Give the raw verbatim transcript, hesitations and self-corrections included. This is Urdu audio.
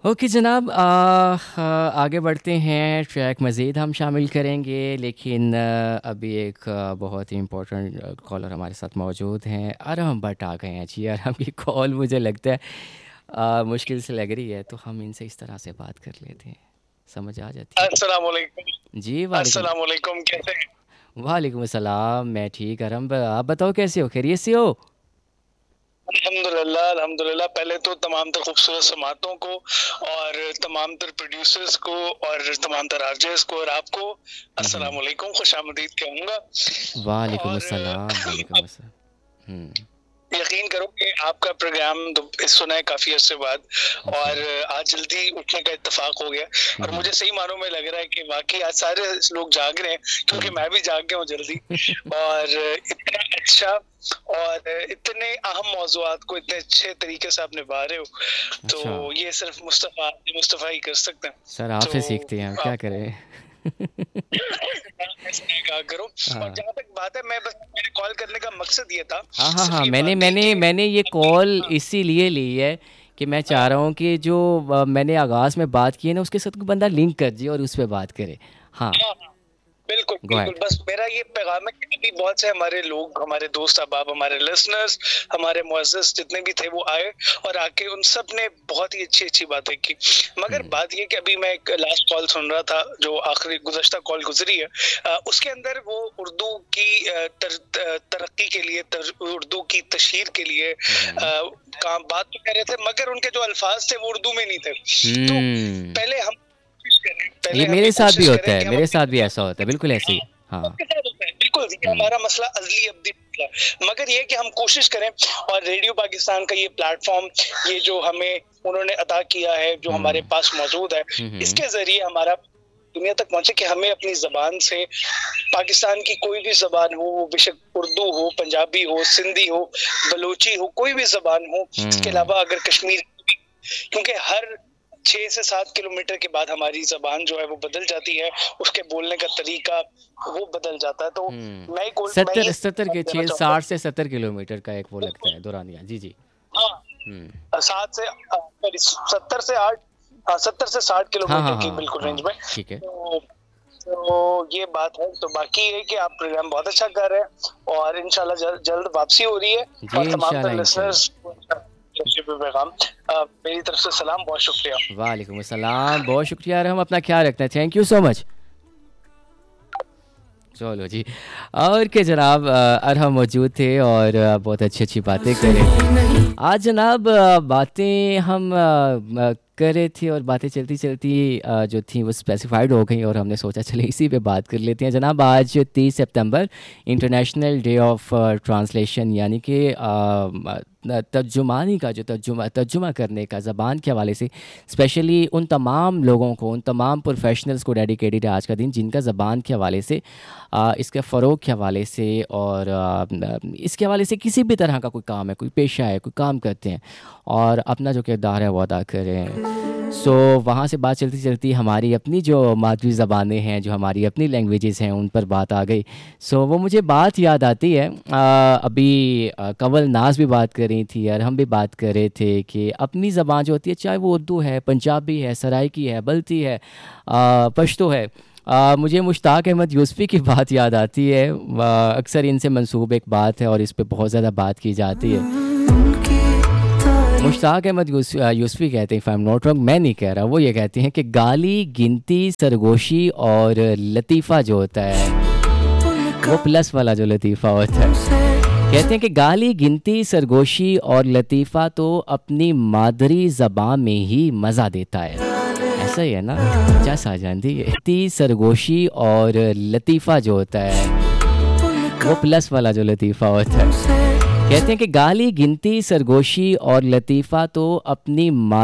اوکے جناب، آ, آ, آگے بڑھتے ہیں، ٹریک مزید ہم شامل کریں گے، لیکن آ, ابھی ایک آ, بہت ہی امپورٹنٹ کالر ہمارے ساتھ موجود ہیں۔ ارحم بٹ آ گئے ہیں جی۔ ارحم کی کال مجھے لگتا ہے آ, مشکل سے لگ رہی ہے، تو ہم ان سے اس طرح سے بات کر لیتے ہیں، سمجھ آ جاتی ہے۔ السلام علیکم۔ جی وعلیکم السلام علیکم، کیسے ہیں؟ وعلیکم السلام، میں ٹھیک ارحم، آپ بتاؤ کیسے ہو، خیریت سے ہو؟ الحمد للہ الحمد للہ۔ پہلے تو تمام تر خوبصورت سماعتوں کو اور تمام تر پروڈیوسرز کو اور تمام تر آرجرز کو اور آپ کو السلام علیکم، خوش آمدید کہوں گا۔ وعلیکم اور السلام، وعلیکم السلام۔ ہوں یقین کرو کہ آپ کا پروگرام سنا ہے کافی عرصے بعد، اور آج جلدی اٹھنے کا اتفاق ہو گیا، اور مجھے صحیح معنوں میں لگ رہا ہے کہ واقعی آج سارے لوگ جاگ رہے ہیں، کیونکہ میں بھی جاگ گیا ہوں جلدی، اور اتنا اچھا اور اتنے اہم موضوعات کو اتنے اچھے طریقے سے آپ نبھا رہے ہو، تو اچھا یہ صرف مصطفیٰ مصطفیٰ ہی کر سکتے ہیں۔ سر، آپ تو سے سیکھتے ہیں ہم، کیا آپ کریں۔ ایسا نہیں کہا کرو۔ اور ہاں جہاں تک بات ہے، میں بس میرے کال کرنے کا مقصد یہ تھا، ہاں ہاں صرف ہاں یہ میں نے بات میں تھی نے کہ میں نے یہ ابھی کال ہاں اسی لیے لی ہے کہ میں چاہ رہا ہوں کہ جو آ، میں نے آغاز میں بات کی ہے نا، اس کے ساتھ کوئی بندہ لنک کر جائے اور اس پہ بات کرے۔ ہاں ہاں ہاں، بالکل گو بالکل، ہیڈ۔ بس میرا یہ پیغام ہے کہ ابھی بہت سے ہمارے لوگ، ہمارے دوست احباب، ہمارے لسنرز، ہمارے معزز جتنے بھی تھے وہ آئے، اور آ کے ان سب نے بہت ہی اچھی اچھی باتیں کی، مگر بات یہ کہ ابھی میں ایک لاسٹ کال سن رہا تھا جو آخری گزشتہ کال گزری ہے، آ، اس کے اندر وہ اردو کی آ، تر, ترقی کے لیے، تر, اردو کی تشہیر کے لیے آ، کام بات تو کر رہے تھے، مگر ان کے جو الفاظ تھے وہ اردو میں نہیں تھے۔ تو ہوں پہلے ہم کوشش کریں یہ پہلے ہم میرے یہ ساتھ بھی کوشش ہوتا کریں ہے، کہ ہم میرے اپنی ساتھ بھی ایسا زبان ہوتا ہے، بالکل ایسے ہی۔ ہاں سب کے ساتھ ہوتا ہے، بالکل یہ ہمارا مسئلہ ازلی ابدی مسئلہ ہے، مگر یہ کہ ہم کوشش کریں، اور ریڈیو پاکستان کا یہ پلیٹ فارم، یہ جو ہمیں انہوں نے عطا کیا ہے، جو ہمارے پاس موجود ہے، اس کے ذریعے ہمارا دنیا تک پہنچے کہ ہمیں اپنی زبان سے، پاکستان کی کوئی بھی زبان ہو، وہ بے شک اردو ہو، پنجابی ہو، سندھی ہو، بلوچی ہو، کوئی بھی زبان ہو، اس کے علاوہ اگر کشمیر، کیونکہ ہر چھ سے سات کلومیٹر کے بعد ہماری زبان جو ہے وہ بدل جاتی ہے، اس کے بولنے کا طریقہ وہ بدل جاتا ہے، تو میں میں ستر یہ ستر کے دینا چھ چاہوں گا، ساٹھ سے ستر کلو میٹر کا ایک وہ لگتا ہے بالکل دورانیہ۔ جی جی۔ ہاں، سات سے ستر سے آٹھ، ہاں ستر سے ساٹھ کلو ہاں ہاں میٹر کی ہاں بالکل ہاں رینج میں، ٹھیک ہے۔ تو تو یہ بات ہے، تو باقی یہ کہ آپ پروگرام بہت اچھا کر رہے ہیں، اور انشاءاللہ جلد جلد واپسی ہو رہی ہے، اور جی تمام تر انشاءاللہ انشاءاللہ۔ لسنرز پیغام، آ، میری طرف سے سلام، بہت شکریہ۔ وعلیکم السلام، بہت شکریہ ارحم، اپنا خیال رکھنا ہے، تھینک یو سو مچ۔ چلو جی، اور کہ جناب ارحم موجود تھے اور بہت اچھی اچھی باتیں کریں آج جناب۔ باتیں ہم کر رہے تھے اور باتیں چلتی چلتی جو تھیں وہ اسپیسیفائڈ ہو گئیں، اور ہم نے سوچا چلے اسی پہ بات کر لیتے ہیں جناب۔ آج تیس سپتمبر انٹرنیشنل ڈے آف ٹرانسلیشن، یعنی کہ ترجمانی کا جو ترجمہ ترجمہ کرنے کا زبان کے حوالے سے، اسپیشلی ان تمام لوگوں کو، ان تمام پروفیشنلز کو ڈیڈیکیٹڈ ہے آج کا دن، جن کا زبان کے حوالے سے، اس کے فروغ کے حوالے سے، اور اس کے حوالے سے کسی بھی طرح کا کوئی کام ہے، کوئی پیشہ ہے، کوئی کام کرتے ہیں اور اپنا جو کردار ہے وہ ادا کر رہے ہیں۔ سو وہاں سے بات چلتی چلتی ہماری اپنی جو مادری زبانیں ہیں، جو ہماری اپنی لینگویجز ہیں، ان پر بات آ گئی۔ سو وہ مجھے بات یاد آتی ہے، ابھی کنول ناز بھی بات کر رہی تھی اور ہم بھی بات کر رہے تھے کہ اپنی زبان جو ہوتی ہے، چاہے وہ اردو ہے، پنجابی ہے، سرائکی ہے، بلتی ہے، پشتو ہے، آ, مجھے مشتاق احمد یوسفی کی بات یاد آتی ہے، اکثر ان سے منسوب ایک بات ہے اور اس پہ بہت زیادہ بات کی جاتی ہے۔ مشتاق احمد یوسفی کہتے ہیں، if I'm not wrong، میں نہیں کہہ رہا، وہ یہ کہتے ہیں کہ گالی، گنتی، سرگوشی اور لطیفہ جو ہوتا ہے، وہ پلس والا جو لطیفہ ہوتا ہے، کہتے ہیں کہ گالی، گنتی، سرگوشی اور لطیفہ تو اپنی مادری زبان میں ہی مزہ دیتا ہے۔ ایسا ہی ہے نا؟ کیا ساجان دی تی سرگوشی اور لطیفہ جو ہوتا ہے، وہ پلس والا جو لطیفہ ہوتا ہے، کہتے ہیں کہ گالی، گنتی، سرگوشی اور لطیفہ تو اپنی